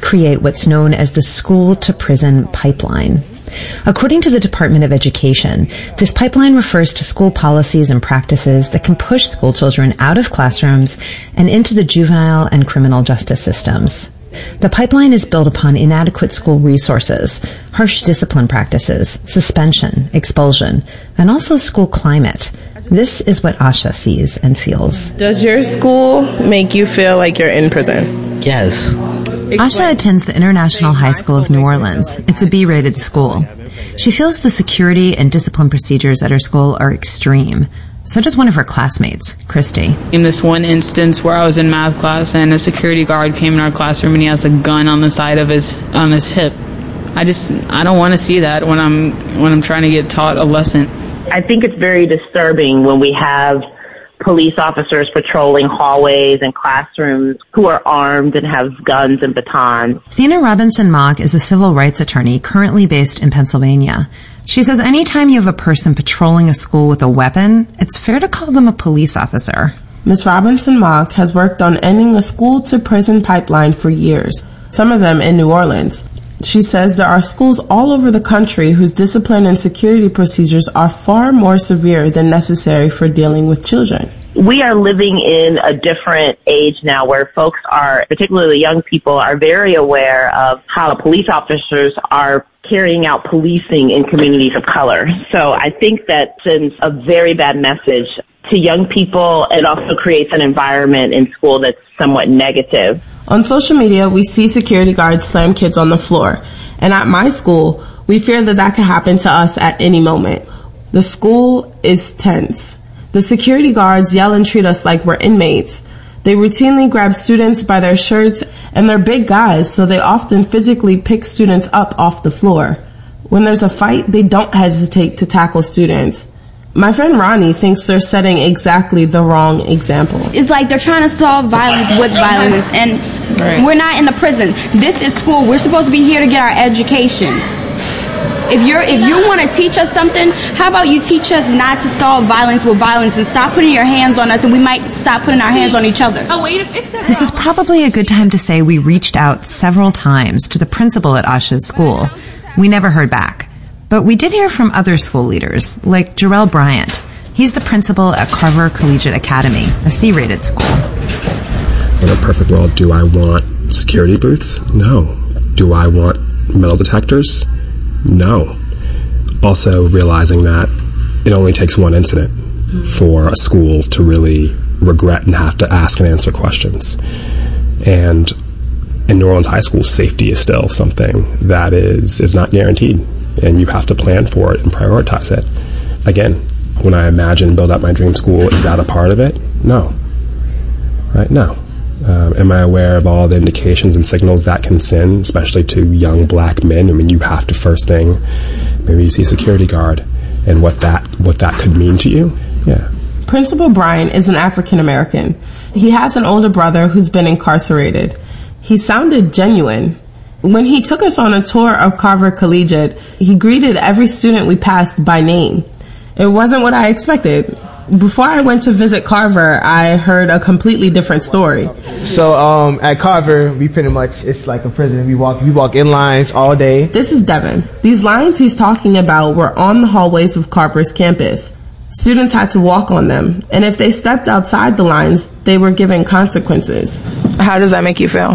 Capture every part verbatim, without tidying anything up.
create what's known as the school-to-prison pipeline. According to the Department of Education, this pipeline refers to school policies and practices that can push school children out of classrooms and into the juvenile and criminal justice systems. The pipeline is built upon inadequate school resources, harsh discipline practices, suspension, expulsion, and also school climate. This is what Asha sees and feels. Does your school make you feel like you're in prison? Yes. Asha attends the International High School of New Orleans. It's a B-rated school. She feels the security and discipline procedures at her school are extreme. So does one of her classmates, Christy. In this one instance where I was in math class and a security guard came in our classroom and he has a gun on the side of his on his hip. I just I don't want to see that when I'm when I'm trying to get taught a lesson. I think it's very disturbing when we have police officers patrolling hallways and classrooms who are armed and have guns and batons. Thena Robinson-Mock is a civil rights attorney currently based in Pennsylvania. She says anytime you have a person patrolling a school with a weapon, it's fair to call them a police officer. Miz Robinson-Mock has worked on ending a school-to-prison pipeline for years, some of them in New Orleans. She says there are schools all over the country whose discipline and security procedures are far more severe than necessary for dealing with children. We are living in a different age now where folks are, particularly young people, are very aware of how police officers are carrying out policing in communities of color. So I think that sends a very bad message to young people. It also creates an environment in school that's somewhat negative. On social media, we see security guards slam kids on the floor. And at my school, we fear that that could happen to us at any moment. The school is tense. The security guards yell and treat us like we're inmates. They routinely grab students by their shirts, and they're big guys, so they often physically pick students up off the floor. When there's a fight, they don't hesitate to tackle students. My friend Ronnie thinks they're setting exactly the wrong example. It's like they're trying to solve violence with violence, and right. We're not in a prison. This is school. We're supposed to be here to get our education. If you're if you want to teach us something, how about you teach us not to solve violence with violence and stop putting your hands on us, and we might stop putting our hands on each other. A way to fix that. This is probably a good time to say we reached out several times to the principal at Asha's school. We never heard back. But we did hear from other school leaders, like Jarrell Bryant. He's the principal at Carver Collegiate Academy, a C-rated school. In a perfect world, do I want security booths? No. Do I want metal detectors? No. Also realizing that it only takes one incident mm-hmm. for a school to really regret and have to ask and answer questions. And in New Orleans high school, safety is still something that is, is not guaranteed. And you have to plan for it and prioritize it. Again, when I imagine build out my dream school, is that a part of it? No. Right? No. Um, am I aware of all the indications and signals that can send, especially to young black men? I mean, you have to first thing, maybe you see security guard and what that what that could mean to you. Yeah. Principal Bryan is an African American. He has an older brother who's been incarcerated. He sounded genuine. When he took us on a tour of Carver Collegiate, he greeted every student we passed by name. It wasn't what I expected. Before I went to visit Carver, I heard a completely different story. So um, at Carver, we pretty much, it's like a prison. We walk, we walk in lines all day. This is Devin. These lines he's talking about were on the hallways of Carver's campus. Students had to walk on them, and if they stepped outside the lines, they were given consequences. How does that make you feel?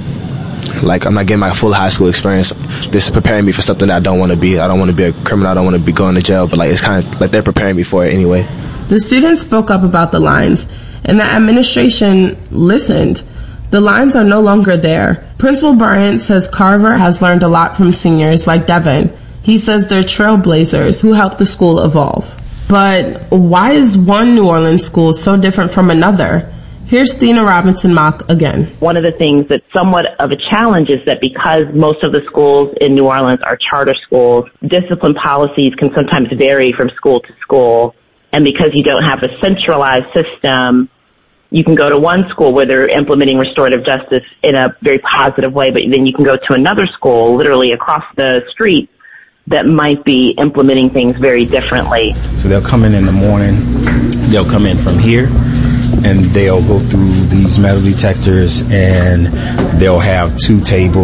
Like, I'm not getting my full high school experience. This is preparing me for something that I don't want to be. I don't want to be a criminal. I don't want to be going to jail. But, like, it's kind of like they're preparing me for it anyway. The students spoke up about the lines, and the administration listened. The lines are no longer there. Principal Bryant says Carver has learned a lot from seniors like Devin. He says they're trailblazers who helped the school evolve. But why is one New Orleans school so different from another? Here's Thena Robinson-Mock again. One of the things that's somewhat of a challenge is that because most of the schools in New Orleans are charter schools, discipline policies can sometimes vary from school to school. And because you don't have a centralized system, you can go to one school where they're implementing restorative justice in a very positive way, but then you can go to another school literally across the street that might be implementing things very differently. So they'll come in in the morning, they'll come in from here, and they'll go through these metal detectors, and they'll have two tables